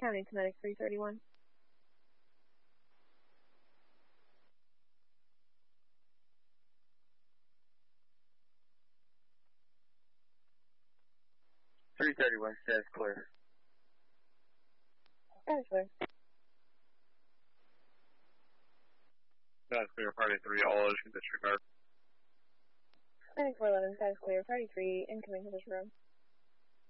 County Kinetic 331. Says clear. That's clear. That's clear, party 3, all ocean disregard. Kinetic 411, that is clear. Party 3, incoming to this room.